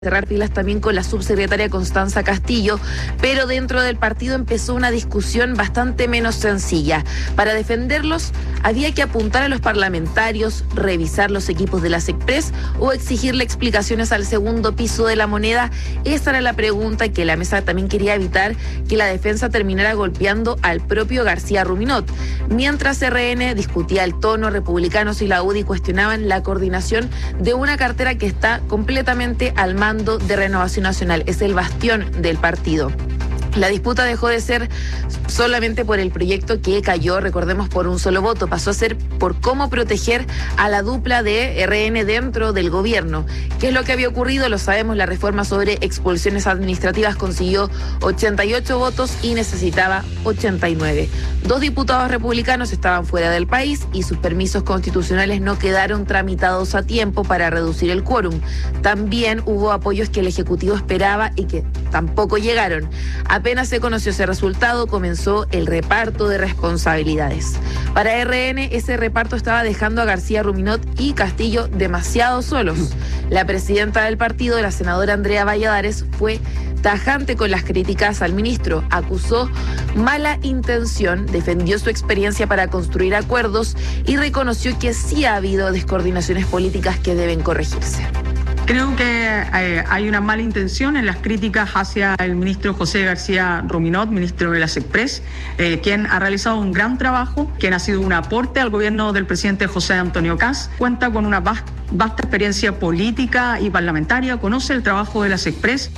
cerrar pilas también con la subsecretaria Constanza Castillo, pero dentro del partido empezó una discusión bastante menos sencilla. Para defenderlos había que apuntar a los parlamentarios, revisar los equipos de la SECPRES o exigirle explicaciones al segundo piso de la moneda. Esa era la pregunta que la mesa también quería evitar que la defensa terminara golpeando al propio García Ruminot. Mientras RN discutía el tono, republicanos y la UDI cuestionaban la coordinación de una cartera que está completamente al mando de Renovación Nacional, es el bastión del partido. La disputa dejó de ser solamente por el proyecto que cayó, recordemos, por un solo voto, pasó a ser por cómo proteger a la dupla de RN dentro del gobierno. ¿Qué es lo que había ocurrido? Lo sabemos, la reforma sobre expulsiones administrativas consiguió 88 votos y necesitaba 89. 2 diputados republicanos estaban fuera del país y sus permisos constitucionales no quedaron tramitados a tiempo para reducir el quórum. También hubo apoyos que el Ejecutivo esperaba y que tampoco llegaron. Apenas se conoció ese resultado, comenzó el reparto de responsabilidades. Para RN, ese reparto estaba dejando a García Ruminot y Castillo demasiado solos. La presidenta del partido, la senadora Andrea Valladares, fue tajante con las críticas al ministro, acusó mala intención, defendió su experiencia para construir acuerdos y reconoció que sí ha habido descoordinaciones políticas que deben corregirse. Creo que hay una mala intención en las críticas hacia el ministro José García Ruminot, ministro de la SECPRES, quien ha realizado un gran trabajo, quien ha sido un aporte al gobierno del presidente José Antonio Kast, cuenta con una vasta experiencia política y parlamentaria, conoce el trabajo de la SECPRES.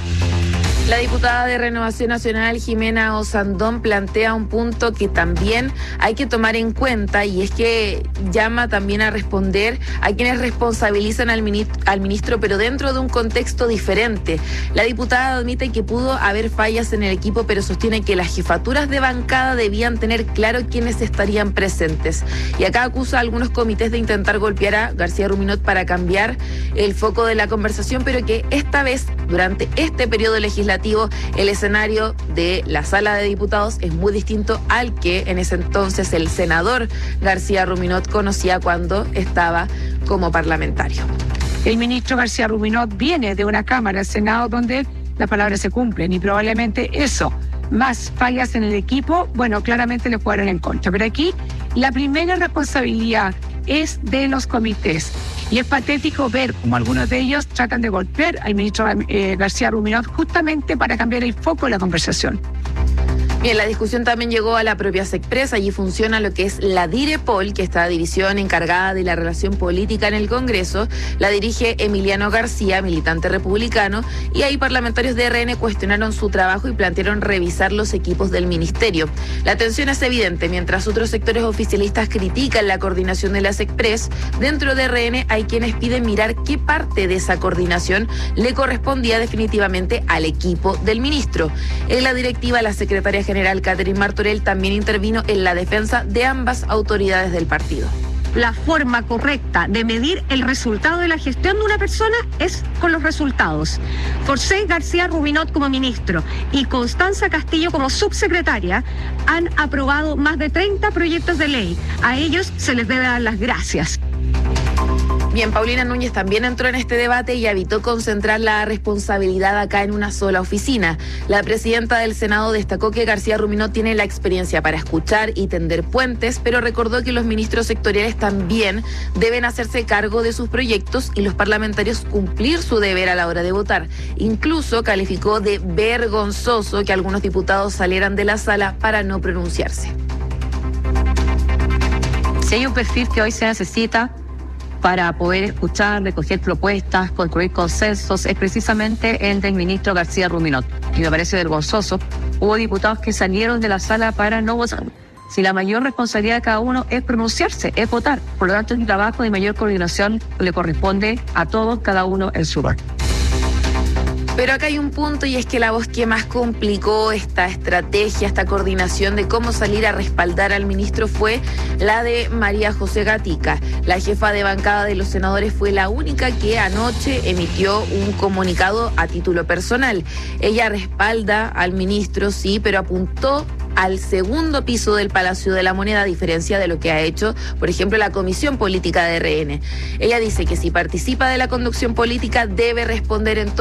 La diputada de Renovación Nacional, Jimena Osandón, plantea un punto que también hay que tomar en cuenta y es que llama también a responder a quienes responsabilizan al ministro, pero dentro de un contexto diferente. La diputada admite que pudo haber fallas en el equipo, pero sostiene que las jefaturas de bancada debían tener claro quiénes estarían presentes. Y acá acusa a algunos comités de intentar golpear a García Ruminot para cambiar el foco de la conversación, pero que esta vez, durante este periodo legislativo, el escenario de la sala de diputados es muy distinto al que en ese entonces el senador García Ruminot conocía cuando estaba como parlamentario. El ministro García Ruminot viene de una Cámara, el Senado, donde las palabras se cumplen y probablemente eso, más fallas en el equipo, bueno, claramente le jugaron en contra. Pero aquí la primera responsabilidad es de los comités. Y es patético ver cómo algunos de ellos tratan de golpear al ministro García Ruminot justamente para cambiar el foco de la conversación. Bien, la discusión también llegó a la propia SECPRES. Allí funciona lo que es la DIREPOL, que es la división encargada de la relación política en el Congreso. La dirige Emiliano García, militante republicano, y ahí parlamentarios de RN cuestionaron su trabajo y plantearon revisar los equipos del ministerio. La tensión es evidente. Mientras otros sectores oficialistas critican la coordinación de la SECPRES, dentro de RN hay quienes piden mirar qué parte de esa coordinación le correspondía definitivamente al equipo del ministro. En la directiva, la secretaria general Catherine Martorell también intervino en la defensa de ambas autoridades del partido. La forma correcta de medir el resultado de la gestión de una persona es con los resultados. José García Ruminot como ministro y Constanza Castillo como subsecretaria han aprobado más de 30 proyectos de ley. A ellos se les debe dar las gracias. Bien, Paulina Núñez también entró en este debate y evitó concentrar la responsabilidad acá en una sola oficina. La presidenta del Senado destacó que García Ruminot tiene la experiencia para escuchar y tender puentes, pero recordó que los ministros sectoriales también deben hacerse cargo de sus proyectos y los parlamentarios cumplir su deber a la hora de votar. Incluso calificó de vergonzoso que algunos diputados salieran de la sala para no pronunciarse. Si hay un perfil que hoy se necesita para poder escuchar, recoger propuestas, construir consensos, es precisamente el del ministro García Ruminot. Y me parece vergonzoso. Hubo diputados que salieron de la sala para no votar. Si la mayor responsabilidad de cada uno es pronunciarse, es votar. Por lo tanto, el trabajo de mayor coordinación le corresponde a todos, cada uno en su lugar. Pero acá hay un punto y es que la voz que más complicó esta estrategia, esta coordinación de cómo salir a respaldar al ministro fue la de María José Gatica. La jefa de bancada de los senadores fue la única que anoche emitió un comunicado a título personal. Ella respalda al ministro, sí, pero apuntó al segundo piso del Palacio de la Moneda, a diferencia de lo que ha hecho, por ejemplo, la Comisión Política de RN. Ella dice que si participa de la conducción política debe responder en